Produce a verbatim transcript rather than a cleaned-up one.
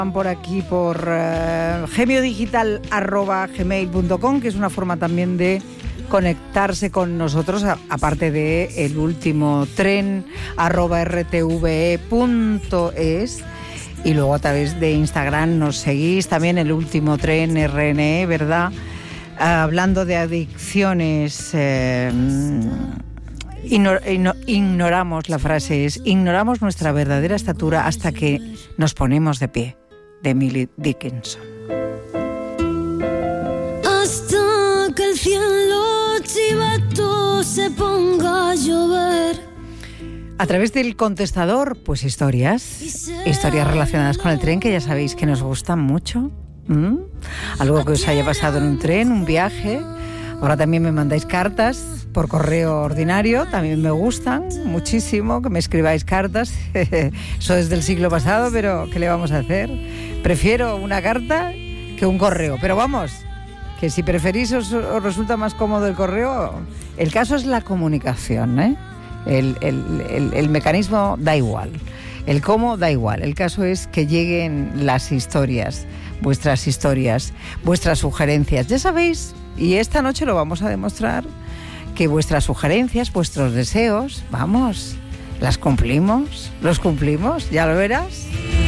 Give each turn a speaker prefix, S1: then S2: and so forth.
S1: Por aquí por uh, gemiodigital arroba gmail punto com, que es una forma también de conectarse con nosotros, a, aparte de el último tren arroba rtve punto es, y luego a través de Instagram nos seguís también, el último tren R N E, ¿verdad? Uh, hablando de adicciones, eh, Ignor, ignor, ignoramos, la frase es, ignoramos nuestra verdadera estatura hasta que nos ponemos de pie, de Emily Dickinson.
S2: Hasta que el cielo chivato se ponga a llover.
S1: A través del contestador, pues historias, historias relacionadas con el tren, que ya sabéis que nos gustan mucho. ¿Mm? Algo que os haya pasado en un tren, un viaje. Ahora también me mandáis cartas por correo ordinario, también me gustan muchísimo que me escribáis cartas. Eso es del siglo pasado, pero ¿qué le vamos a hacer? Prefiero una carta que un correo, pero vamos, que si preferís os, os resulta más cómodo el correo. El caso es la comunicación, ¿eh? El, el, el, el mecanismo da igual, el cómo da igual, el caso es que lleguen las historias, vuestras historias, vuestras sugerencias, ya sabéis. Y esta noche lo vamos a demostrar, que vuestras sugerencias, vuestros deseos, vamos, las cumplimos, los cumplimos, ya lo verás.